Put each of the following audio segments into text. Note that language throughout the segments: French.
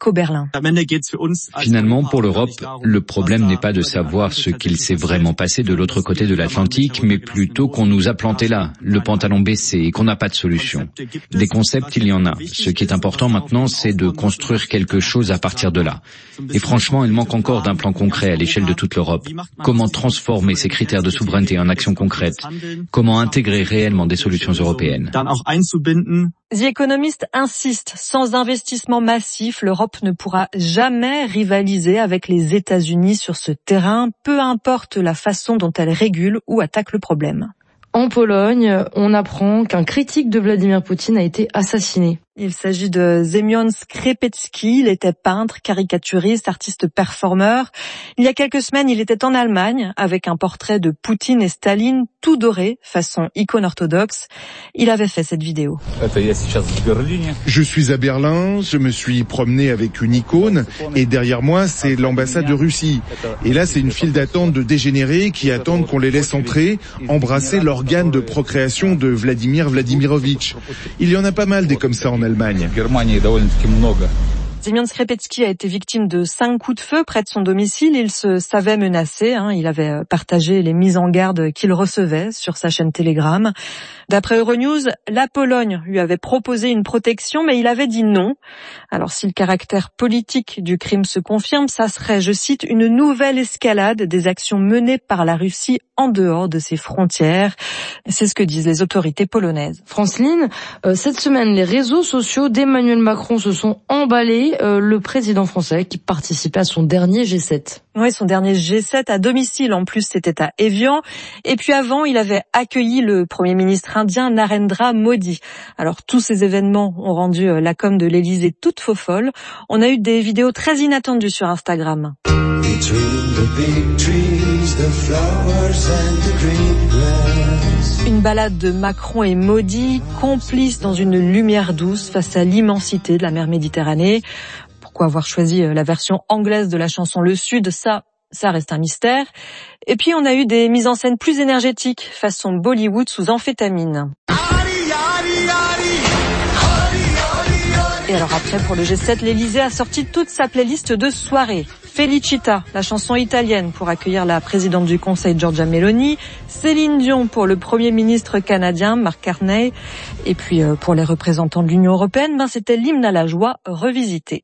Nico Berlin. Finalement, pour l'Europe, le problème n'est pas de savoir ce qu'il s'est vraiment passé de l'autre côté de l'Atlantique, mais plutôt qu'on nous a planté là, le pantalon baissé, et qu'on n'a pas de solution. Des concepts, il y en a. Ce qui est important maintenant, c'est de construire quelque chose à partir de là. Et franchement, il manque encore d'un plan concret à l'échelle de toute l'Europe. Comment transformer ces critères de souveraineté en actions concrètes? Comment intégrer réellement des solutions européennes? The Economist insiste, sans investissement massif, l'Europe ne pourra jamais rivaliser avec les États-Unis sur ce terrain, peu importe la façon dont elle régule ou attaque le problème. En Pologne, on apprend qu'un critique de Vladimir Poutine a été assassiné. Il s'agit de Semyon Skrepecki, il était peintre, caricaturiste, artiste performeur. Il y a quelques semaines, il était en Allemagne avec un portrait de Poutine et Staline tout doré, façon icône orthodoxe. Il avait fait cette vidéo. Je suis à Berlin, je me suis promené avec une icône et derrière moi, c'est l'ambassade de Russie. Et là, c'est une file d'attente de dégénérés qui attendent qu'on les laisse entrer, embrasser l'organe de procréation de Vladimir Vladimirovitch. Il y en a pas mal des comme ça en Allemagne. Semyon Skrepecki a été victime de 5 coups de feu près de son domicile. Il se savait menacé. Il avait partagé les mises en garde qu'il recevait sur sa chaîne Telegram. D'après Euronews, la Pologne lui avait proposé une protection, mais il avait dit non. Alors si le caractère politique du crime se confirme, ça serait, je cite, une nouvelle escalade des actions menées par la Russie en dehors de ses frontières. C'est ce que disent les autorités polonaises. Franceline, cette semaine, les réseaux sociaux d'Emmanuel Macron se sont emballés. Le président français qui participait à son dernier G7. Oui, son dernier G7 à domicile. En plus, c'était à Évian. Et puis avant, il avait accueilli le Premier ministre indien Narendra Modi. Alors, tous ces événements ont rendu la com de l'Élysée toute faux-folle. On a eu des vidéos très inattendues sur Instagram. Une balade de Macron et Modi, complices dans une lumière douce face à l'immensité de la mer Méditerranée. Pourquoi avoir choisi la version anglaise de la chanson Le Sud, ça reste un mystère. Et puis on a eu des mises en scène plus énergétiques, façon Bollywood sous amphétamine. Et alors après, pour le G7, l'Élysée a sorti toute sa playlist de soirée. Felicita, la chanson italienne pour accueillir la présidente du Conseil Giorgia Meloni, Céline Dion pour le Premier ministre canadien Mark Carney, et puis pour les représentants de l'Union européenne, c'était l'hymne à la joie revisité.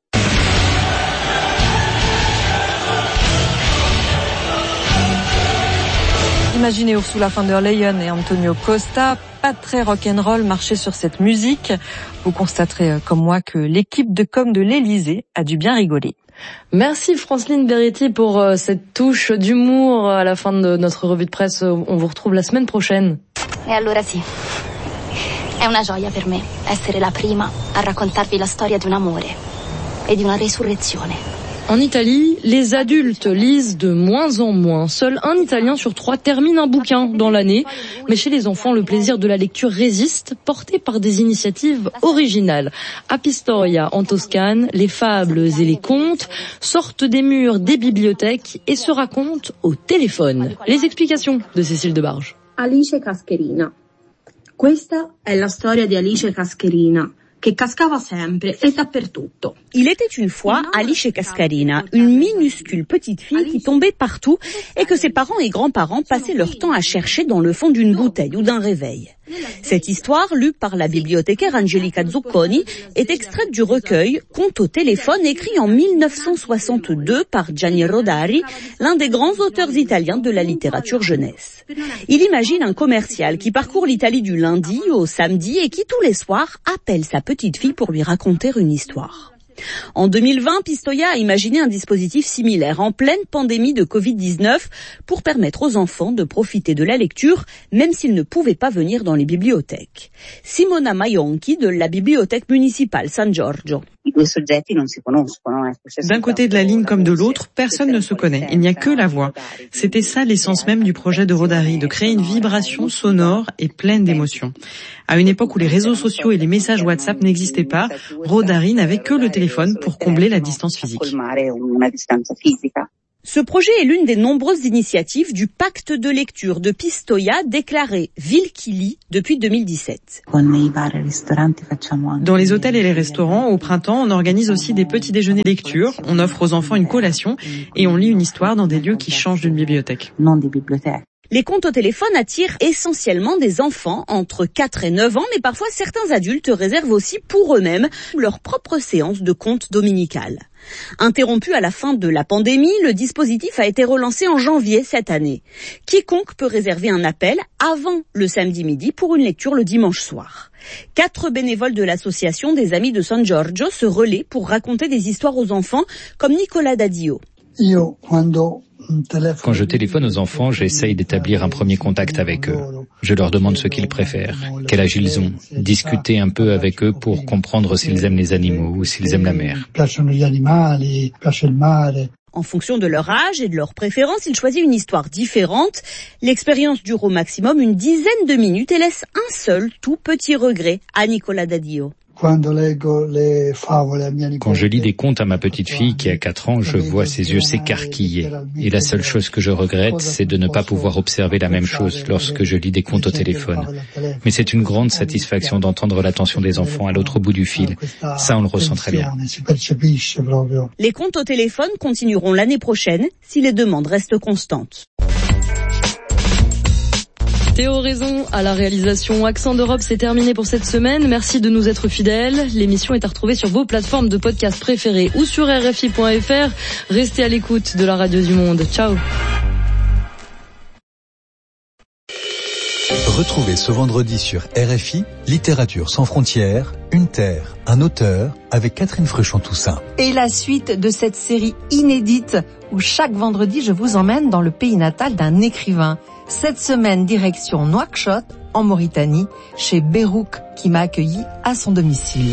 Imaginez Ursula von der Leyen et Antonio Costa, pas très rock'n'roll, marcher sur cette musique. Vous constaterez comme moi que l'équipe de com de l'Élysée a dû bien rigoler. Merci Franceline Beretti pour cette touche d'humour à la fin de notre revue de presse. On vous retrouve la semaine prochaine. E allora sì. È una gioia per me essere la prima a raccontarvi la storia di un amore e di una resurrezione. En Italie, les adultes lisent de moins en moins. Seul un Italien sur 3 termine un bouquin dans l'année. Mais chez les enfants, le plaisir de la lecture résiste, porté par des initiatives originales. A Pistoia, en Toscane, les fables et les contes sortent des murs des bibliothèques et se racontent au téléphone. Les explications de Cécile Debarge. Alice Cascherina. Questa è la storia di Alice Cascherina, che cascava sempre e dappertutto. Il était une fois Alice Cascarina, une minuscule petite fille qui tombait partout et que ses parents et grands-parents passaient leur temps à chercher dans le fond d'une bouteille ou d'un réveil. Cette histoire, lue par la bibliothécaire Angelica Zucconi, est extraite du recueil Contes au téléphone, écrit en 1962 par Gianni Rodari, l'un des grands auteurs italiens de la littérature jeunesse. Il imagine un commercial qui parcourt l'Italie du lundi au samedi et qui tous les soirs appelle sa petite fille pour lui raconter une histoire. En 2020, Pistoia a imaginé un dispositif similaire en pleine pandémie de Covid-19 pour permettre aux enfants de profiter de la lecture, même s'ils ne pouvaient pas venir dans les bibliothèques. Simona Maionchi de la bibliothèque municipale San Giorgio. D'un côté de la ligne comme de l'autre, personne ne se connaît. Il n'y a que la voix. C'était ça l'essence même du projet de Rodari, de créer une vibration sonore et pleine d'émotions. À une époque où les réseaux sociaux et les messages WhatsApp n'existaient pas, Rodari n'avait que le téléphone pour combler la distance physique. Ce projet est l'une des nombreuses initiatives du pacte de lecture de Pistoia, déclaré ville qui lit depuis 2017. Dans les hôtels et les restaurants, au printemps, on organise aussi des petits déjeuners lecture, on offre aux enfants une collation et on lit une histoire dans des lieux qui changent d'une bibliothèque. Les contes au téléphone attirent essentiellement des enfants entre 4 et 9 ans, mais parfois certains adultes réservent aussi pour eux-mêmes leur propre séance de contes dominicales. Interrompu à la fin de la pandémie, le dispositif a été relancé en janvier cette année. Quiconque peut réserver un appel avant le samedi midi pour une lecture le dimanche soir. 4 bénévoles de l'association des Amis de San Giorgio se relaient pour raconter des histoires aux enfants, comme Nicola Daddio. Quand je téléphone aux enfants, j'essaye d'établir un premier contact avec eux. Je leur demande ce qu'ils préfèrent, quel âge ils ont, discuter un peu avec eux pour comprendre s'ils aiment les animaux ou s'ils aiment la mer. En fonction de leur âge et de leurs préférences, ils choisissent une histoire différente. L'expérience dure au maximum une dizaine de minutes et laisse un seul tout petit regret à Nicola Daddio. Quand je lis des contes à ma petite fille qui a 4 ans, je vois ses yeux s'écarquiller. Et la seule chose que je regrette, c'est de ne pas pouvoir observer la même chose lorsque je lis des contes au téléphone. Mais c'est une grande satisfaction d'entendre l'attention des enfants à l'autre bout du fil. Ça, on le ressent très bien. Les contes au téléphone continueront l'année prochaine si les demandes restent constantes. Théo Raison à la réalisation. Accent d'Europe, c'est terminé pour cette semaine. Merci de nous être fidèles. L'émission est à retrouver sur vos plateformes de podcast préférées ou sur RFI.fr. Restez à l'écoute de la radio du monde. Ciao. Retrouvez ce vendredi sur RFI, Littérature sans frontières, une terre, un auteur, avec Catherine Fruchon-Toussaint. Et la suite de cette série inédite où chaque vendredi je vous emmène dans le pays natal d'un écrivain. Cette semaine, direction Nouakchott, en Mauritanie, chez Berouk, qui m'a accueilli à son domicile.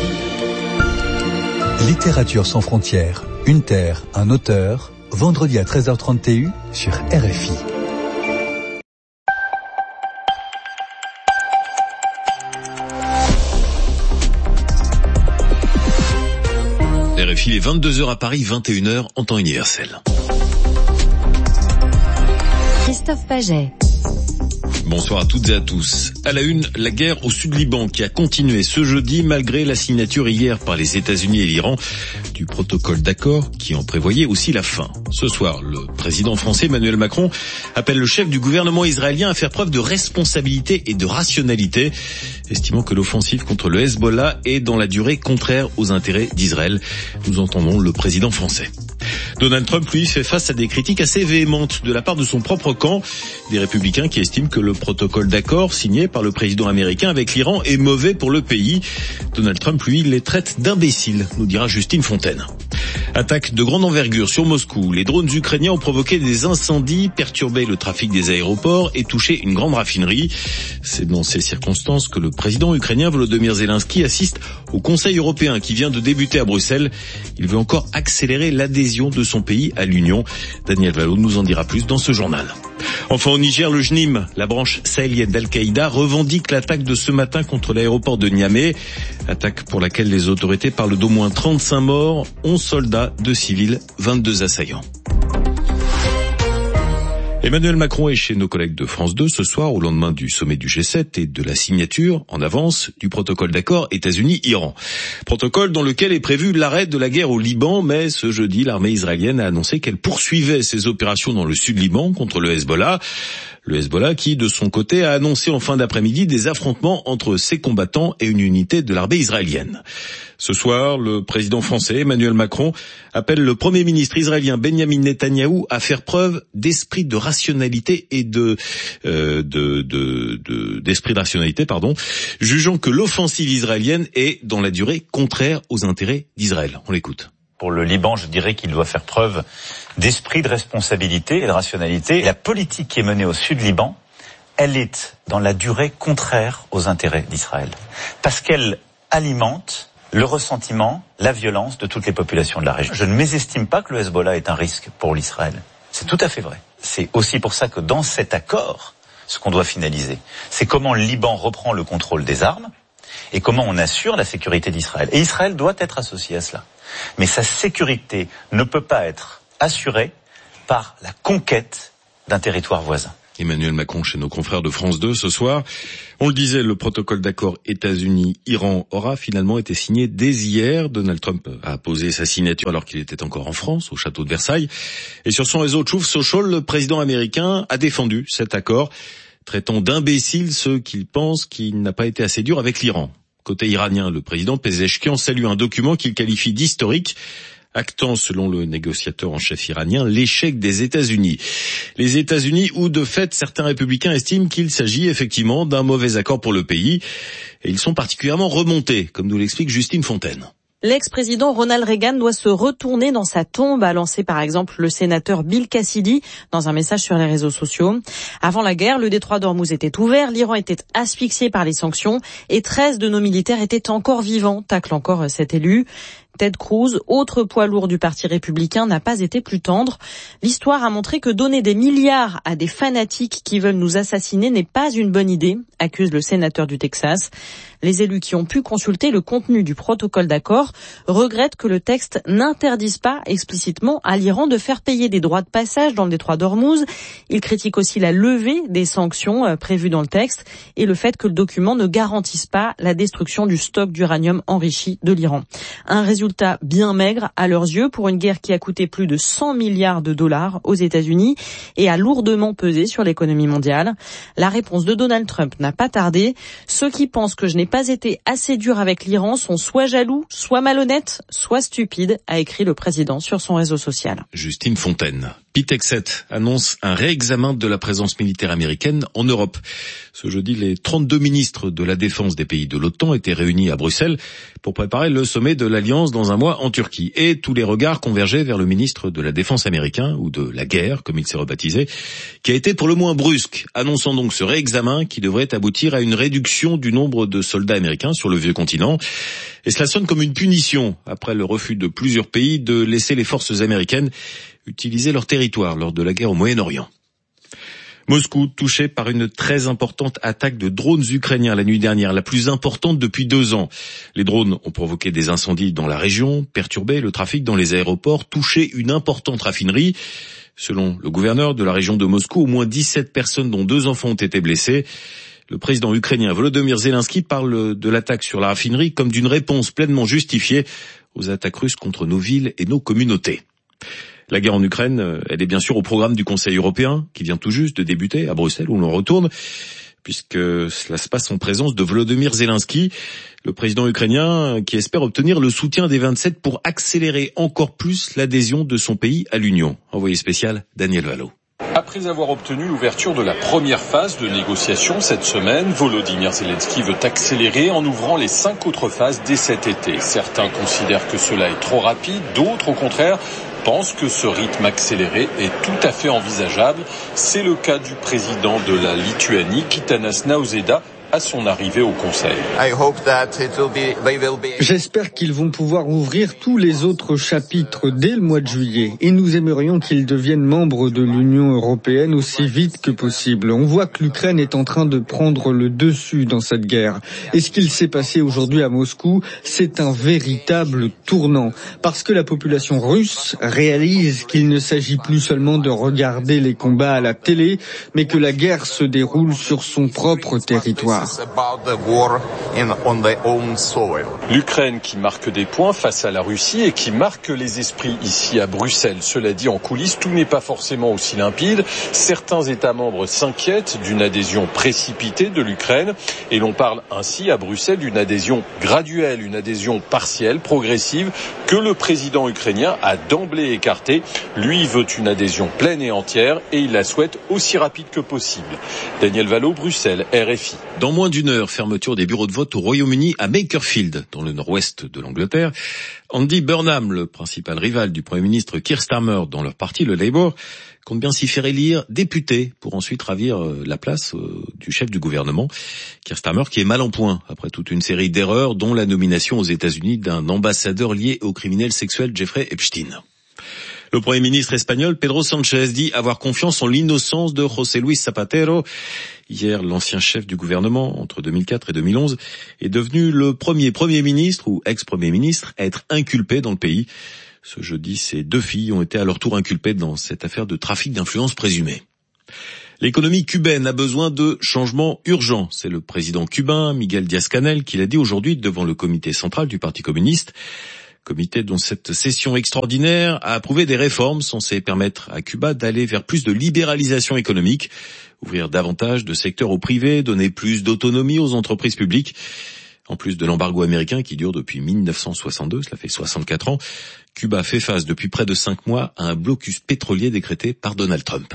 Littérature sans frontières, une terre, un auteur, vendredi à 13h30 TU sur RFI. RFI, il est 22h à Paris, 21h en temps universel. Christophe Paget. Bonsoir à toutes et à tous. À la une, la guerre au sud-Liban qui a continué ce jeudi malgré la signature hier par les États-Unis et l'Iran du protocole d'accord qui en prévoyait aussi la fin. Ce soir, le président français Emmanuel Macron appelle le chef du gouvernement israélien à faire preuve de responsabilité et de rationalité, estimant que l'offensive contre le Hezbollah est dans la durée contraire aux intérêts d'Israël. Nous entendons le président français. Donald Trump, lui, fait face à des critiques assez véhémentes de la part de son propre camp, des républicains qui estiment que le protocole d'accord signé par le président américain avec l'Iran est mauvais pour le pays. Donald Trump, lui, les traite d'imbéciles, nous dira Justine Fontaine. Attaque de grande envergure sur Moscou. Les drones ukrainiens ont provoqué des incendies, perturbé le trafic des aéroports et touché une grande raffinerie. C'est dans ces circonstances que le président ukrainien Volodymyr Zelensky assiste au Conseil européen qui vient de débuter à Bruxelles. Il veut encore accélérer l'adhésion de son pays à l'Union. Daniel Vallot nous en dira plus dans ce journal. Enfin au Niger, le JNIM, la branche sahélienne d'Al-Qaïda, revendique l'attaque de ce matin contre l'aéroport de Niamey. Attaque pour laquelle les autorités parlent d'au moins 35 morts, 11 soldats, 2 civils, 22 assaillants. Emmanuel Macron est chez nos collègues de France 2 ce soir au lendemain du sommet du G7 et de la signature en avance du protocole d'accord États-Unis-Iran. Protocole dans lequel est prévu l'arrêt de la guerre au Liban, mais ce jeudi, l'armée israélienne a annoncé qu'elle poursuivait ses opérations dans le sud-Liban contre le Hezbollah. Le Hezbollah qui, de son côté, a annoncé en fin d'après-midi des affrontements entre ses combattants et une unité de l'armée israélienne. Ce soir, le président français Emmanuel Macron appelle le premier ministre israélien Benjamin Netanyahou à faire preuve d'esprit de rationalité et d'esprit de rationalité, jugeant que l'offensive israélienne est, dans la durée, contraire aux intérêts d'Israël. On l'écoute. Pour le Liban, je dirais qu'il doit faire preuve d'esprit de responsabilité et de rationalité. La politique qui est menée au sud-Liban, elle est, dans la durée, contraire aux intérêts d'Israël. Parce qu'elle alimente le ressentiment, la violence de toutes les populations de la région. Je ne mésestime pas que le Hezbollah est un risque pour l'Israël. C'est tout à fait vrai. C'est aussi pour ça que dans cet accord, ce qu'on doit finaliser, c'est comment le Liban reprend le contrôle des armes et comment on assure la sécurité d'Israël. Et Israël doit être associé à cela. Mais sa sécurité ne peut pas être assurée par la conquête d'un territoire voisin. Emmanuel Macron chez nos confrères de France 2 ce soir. On le disait, le protocole d'accord États-Unis-Iran aura finalement été signé dès hier. Donald Trump a posé sa signature alors qu'il était encore en France, au château de Versailles. Et sur son réseau Truth Social, le président américain a défendu cet accord, traitant d'imbéciles ceux qui pensent qu'il n'a pas été assez dur avec l'Iran. Côté iranien, le président Pezeshkian salue un document qu'il qualifie d'historique, actant, selon le négociateur en chef iranien, l'échec des États-Unis. Les États-Unis où, de fait, certains républicains estiment qu'il s'agit effectivement d'un mauvais accord pour le pays. Et ils sont particulièrement remontés, comme nous l'explique Justine Fontaine. L'ex-président Ronald Reagan doit se retourner dans sa tombe, a lancé par exemple le sénateur Bill Cassidy dans un message sur les réseaux sociaux. Avant la guerre, le détroit d'Ormuz était ouvert, l'Iran était asphyxié par les sanctions et 13 de nos militaires étaient encore vivants, tacle encore cet élu. Ted Cruz, autre poids lourd du parti républicain, n'a pas été plus tendre. L'histoire a montré que donner des milliards à des fanatiques qui veulent nous assassiner n'est pas une bonne idée, accuse le sénateur du Texas. Les élus qui ont pu consulter le contenu du protocole d'accord regrettent que le texte n'interdise pas explicitement à l'Iran de faire payer des droits de passage dans le détroit d'Ormuz. Ils critiquent aussi la levée des sanctions prévues dans le texte et le fait que le document ne garantisse pas la destruction du stock d'uranium enrichi de l'Iran. Un résultat bien maigre à leurs yeux pour une guerre qui a coûté plus de 100 milliards de dollars aux États-Unis et a lourdement pesé sur l'économie mondiale. La réponse de Donald Trump n'a pas tardé. Ceux qui pensent que je n'ai pas été assez dur avec l'Iran sont soit jaloux, soit malhonnêtes, soit stupides, a écrit le président sur son réseau social. Justine Fontaine. Pete Hegseth annonce un réexamen de la présence militaire américaine en Europe. Ce jeudi, les 32 ministres de la défense des pays de l'OTAN étaient réunis à Bruxelles pour préparer le sommet de l'Alliance dans un mois en Turquie. Et tous les regards convergeaient vers le ministre de la Défense américain, ou de la guerre, comme il s'est rebaptisé, qui a été pour le moins brusque, annonçant donc ce réexamen qui devrait aboutir à une réduction du nombre de soldats américains sur le vieux continent. Et cela sonne comme une punition, après le refus de plusieurs pays de laisser les forces américaines utiliser leur territoire lors de la guerre au Moyen-Orient. Moscou, touché par une très importante attaque de drones ukrainiens la nuit dernière, la plus importante depuis 2 ans. Les drones ont provoqué des incendies dans la région, perturbé le trafic dans les aéroports, touché une importante raffinerie. Selon le gouverneur de la région de Moscou, au moins 17 personnes dont 2 enfants ont été blessés. Le président ukrainien Volodymyr Zelensky parle de l'attaque sur la raffinerie comme d'une réponse pleinement justifiée aux attaques russes contre nos villes et nos communautés. La guerre en Ukraine, elle est bien sûr au programme du Conseil européen, qui vient tout juste de débuter à Bruxelles, où l'on retourne, puisque cela se passe en présence de Volodymyr Zelensky, le président ukrainien qui espère obtenir le soutien des 27 pour accélérer encore plus l'adhésion de son pays à l'Union. Envoyé spécial, Daniel Valo. Après avoir obtenu l'ouverture de la première phase de négociation cette semaine, Volodymyr Zelensky veut accélérer en ouvrant les 5 autres phases dès cet été. Certains considèrent que cela est trop rapide, d'autres au contraire pensent que ce rythme accéléré est tout à fait envisageable. C'est le cas du président de la Lituanie, Gitanas Nausėda, à son arrivée au Conseil. J'espère qu'ils vont pouvoir ouvrir tous les autres chapitres dès le mois de juillet et nous aimerions qu'ils deviennent membres de l'Union européenne aussi vite que possible. On voit que l'Ukraine est en train de prendre le dessus dans cette guerre. Et ce qu'il s'est passé aujourd'hui à Moscou, c'est un véritable tournant. Parce que la population russe réalise qu'il ne s'agit plus seulement de regarder les combats à la télé, mais que la guerre se déroule sur son propre territoire. L'Ukraine qui marque des points face à la Russie et qui marque les esprits ici à Bruxelles. Cela dit, en coulisses, tout n'est pas forcément aussi limpide. Certains États membres s'inquiètent d'une adhésion précipitée de l'Ukraine et l'on parle ainsi à Bruxelles d'une adhésion graduelle, une adhésion partielle, progressive, que le président ukrainien a d'emblée écartée. Lui veut une adhésion pleine et entière et il la souhaite aussi rapide que possible. Daniel Valo, Bruxelles, RFI. Dans moins d'une heure, fermeture des bureaux de vote au Royaume-Uni à Makerfield, dans le nord-ouest de l'Angleterre. Andy Burnham, le principal rival du Premier ministre Keir Starmer dans leur parti, le Labour, compte bien s'y faire élire député pour ensuite ravir la place du chef du gouvernement. Keir Starmer qui est mal en point après toute une série d'erreurs, dont la nomination aux États-Unis d'un ambassadeur lié au criminel sexuel Jeffrey Epstein. Le Premier ministre espagnol Pedro Sánchez dit avoir confiance en l'innocence de José Luis Zapatero. Hier, l'ancien chef du gouvernement, entre 2004 et 2011, est devenu le premier Premier ministre ou ex-Premier ministre à être inculpé dans le pays. Ce jeudi, ces 2 filles ont été à leur tour inculpées dans cette affaire de trafic d'influence présumée. L'économie cubaine a besoin de changements urgents. C'est le président cubain, Miguel Díaz-Canel, qui l'a dit aujourd'hui devant le comité central du Parti communiste. Comité dont cette session extraordinaire a approuvé des réformes censées permettre à Cuba d'aller vers plus de libéralisation économique, ouvrir davantage de secteurs au privé, donner plus d'autonomie aux entreprises publiques. En plus de l'embargo américain qui dure depuis 1962, cela fait 64 ans, Cuba fait face depuis près de 5 mois à un blocus pétrolier décrété par Donald Trump.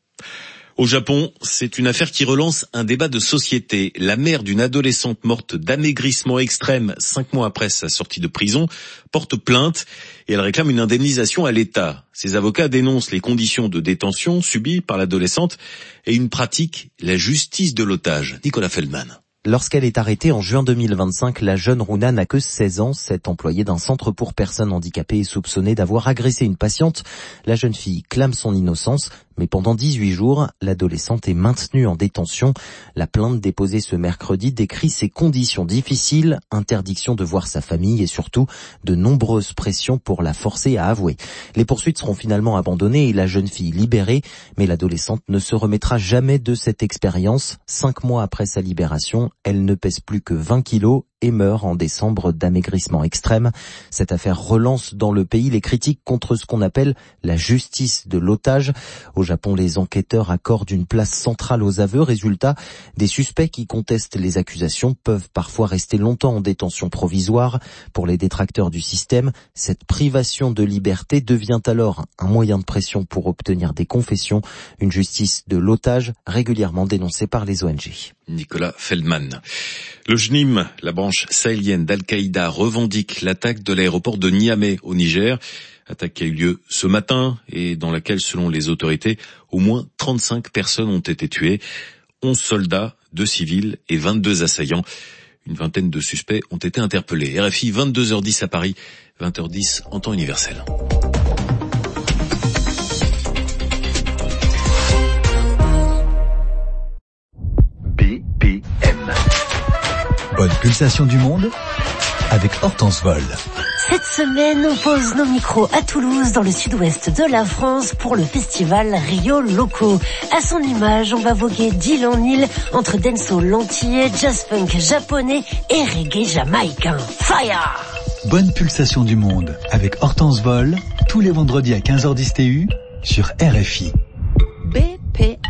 Au Japon, c'est une affaire qui relance un débat de société. La mère d'une adolescente morte d'amaigrissement extrême 5 mois après sa sortie de prison porte plainte et elle réclame une indemnisation à l'État. Ses avocats dénoncent les conditions de détention subies par l'adolescente et une pratique, la justice de l'otage. Nicolas Feldman. Lorsqu'elle est arrêtée en juin 2025, la jeune Runa n'a que 16 ans. Cette employée d'un centre pour personnes handicapées est soupçonnée d'avoir agressé une patiente. La jeune fille clame son innocence, mais pendant 18 jours, l'adolescente est maintenue en détention. La plainte déposée ce mercredi décrit ses conditions difficiles, interdiction de voir sa famille et surtout de nombreuses pressions pour la forcer à avouer. Les poursuites seront finalement abandonnées et la jeune fille libérée, mais l'adolescente ne se remettra jamais de cette expérience. 5 mois après sa libération, elle ne pèse plus que 20 kilos et meurt en décembre d'amaigrissement extrême. Cette affaire relance dans le pays les critiques contre ce qu'on appelle la justice de l'otage. Au Japon, les enquêteurs accordent une place centrale aux aveux. Résultat, des suspects qui contestent les accusations peuvent parfois rester longtemps en détention provisoire. Pour les détracteurs du système, cette privation de liberté devient alors un moyen de pression pour obtenir des confessions. Une justice de l'otage régulièrement dénoncée par les ONG. Nicolas Feldman. Le JNIM, la branche sahélienne d'Al-Qaïda, revendique l'attaque de l'aéroport de Niamey au Niger. Attaque qui a eu lieu ce matin et dans laquelle, selon les autorités, au moins 35 personnes ont été tuées. 11 soldats, 2 civils et 22 assaillants. Une vingtaine de suspects ont été interpellés. RFI, 22h10 à Paris, 20h10 en temps universel. Bonne pulsation du monde avec Hortense Vol. Cette semaine, on pose nos micros à Toulouse, dans le sud-ouest de la France, pour le festival Rio Loco. À son image, on va voguer d'île en île entre dancehall antillais, jazz funk japonais et reggae jamaïcain. Fire! Bonne pulsation du monde avec Hortense Vol, tous les vendredis à 15h10 TU sur RFI. BPM.